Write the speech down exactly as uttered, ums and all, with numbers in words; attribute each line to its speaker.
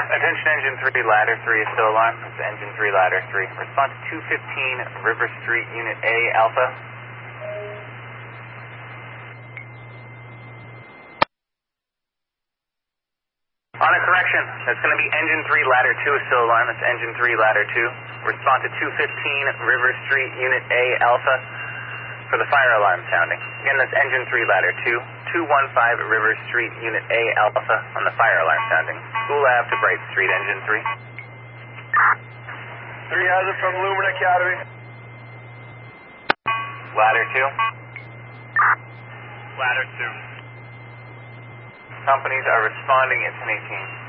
Speaker 1: Attention engine three, ladder three is still alarm. It's engine three, ladder three. Response to two fifteen River Street, Unit A, Alpha. On a correction, that's going to be engine three, ladder two is still alarm. That's engine three, ladder two. Respond to two fifteen River Street, Unit A, Alpha, for the fire alarm sounding. Again, that's engine three, ladder two. two one five River Street, Unit A, Alpha, on the fire alarm sounding. School Ave to Bright Street, engine three.
Speaker 2: three has it from Lumen Academy.
Speaker 1: Ladder two.
Speaker 2: Ladder two.
Speaker 1: Companies are responding at ten eighteen.